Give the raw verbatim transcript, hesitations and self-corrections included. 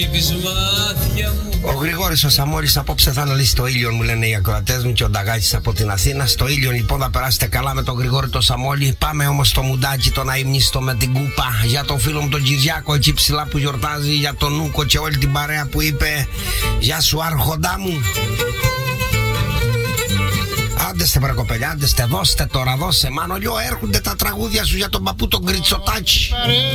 Ο Γρηγόρης ο Σαμόλης απόψε θα αναλύσει το Ήλιον, μου λένε οι ακροατές μου, και ο Νταγάκης από την Αθήνα. Στο Ήλιον λοιπόν θα περάσετε καλά με τον Γρηγόρη το Σαμόλη. Πάμε όμως στο μουντάκι, τον αειμνίστο με την κούπα. Για τον φίλο μου τον Κυριάκο εκεί ψηλά που γιορτάζει. Για τον Νούκο και όλη την παρέα που είπε γεια σου άρχοντά μου. Άντε στε βρε κοπελιά, άντε στε, δώστε τώρα, δώσε Μάνο, έρχονται τα τραγούδια σου για τον παππού τον Κριτσοτάκη.